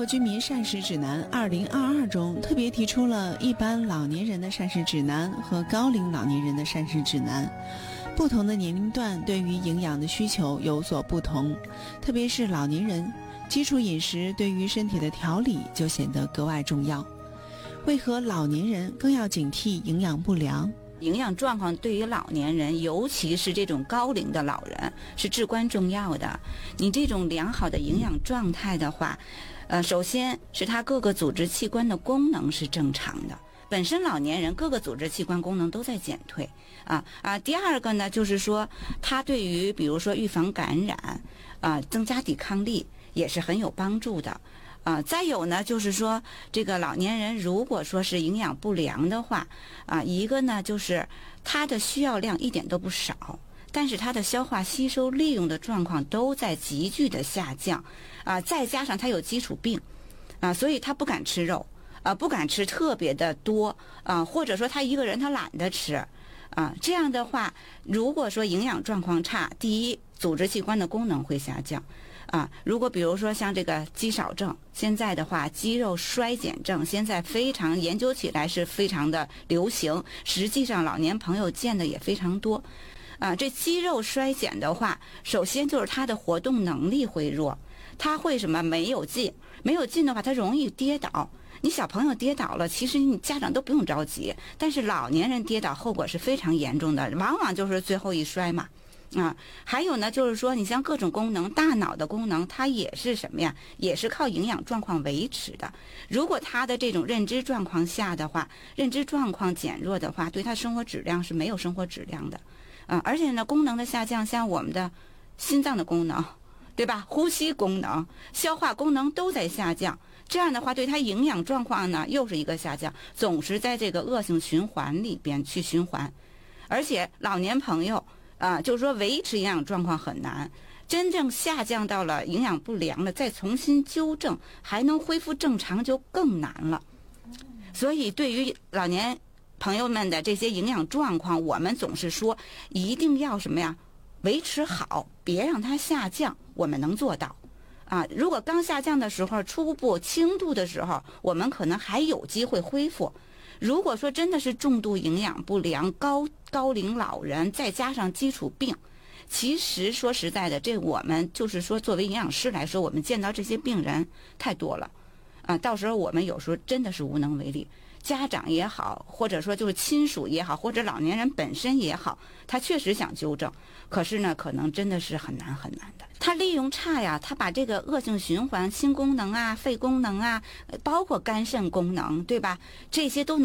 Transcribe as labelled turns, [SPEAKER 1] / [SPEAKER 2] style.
[SPEAKER 1] 国居民膳食指南2022》中特别提出了一般老年人的膳食指南和高龄老年人的膳食指南。不同的年龄段对于营养的需求有所不同，特别是老年人，基础饮食对于身体的调理就显得格外重要。为何老年人更要警惕营养不良？
[SPEAKER 2] 营养状况对于老年人，尤其是这种高龄的老人是至关重要的。你这种良好的营养状态的话，首先是他各个组织器官的功能是正常的，本身老年人各个组织器官功能都在减退第二个呢，就是说他对于比如说预防感染增加抵抗力也是很有帮助的。再有呢，就是说这个老年人如果说是营养不良的话一个呢就是他的需要量一点都不少，但是他的消化吸收利用的状况都在急剧的下降再加上他有基础病所以他不敢吃肉不敢吃特别的多或者说他一个人他懒得吃这样的话，如果说营养状况差，第一，组织器官的功能会下降如果比如说像这个肌少症，现在的话肌肉衰减症现在非常研究起来是非常的流行，实际上老年朋友见的也非常多这肌肉衰减的话，首先就是他的活动能力会弱，他会什么没有劲的话，他容易跌倒。你小朋友跌倒了，其实你家长都不用着急，但是老年人跌倒后果是非常严重的，往往就是最后一摔嘛还有呢，就是说你像各种功能，大脑的功能它也是什么呀，也是靠营养状况维持的。如果他的这种认知状况下的话，认知状况减弱的话，对他生活质量是没有生活质量的而且呢，功能的下降，像我们的心脏的功能对吧，呼吸功能、消化功能都在下降，这样的话对他营养状况呢又是一个下降，总是在这个恶性循环里边去循环。而且老年朋友就是说维持营养状况很难，真正下降到了营养不良了，再重新纠正还能恢复正常就更难了。所以对于老年朋友们的这些营养状况，我们总是说一定要什么呀，维持好，别让它下降，我们能做到如果刚下降的时候，初步轻度的时候，我们可能还有机会恢复。如果说真的是重度营养不良，高龄老人再加上基础病，其实说实在的，这我们就是说作为营养师来说，我们见到这些病人太多了到时候我们有时候真的是无能为力，家长也好，或者说就是亲属也好，或者老年人本身也好，他确实想纠正，可是呢可能真的是很难很难的。他利用差呀，他把这个恶性循环，心功能肺功能包括肝肾功能对吧，这些都能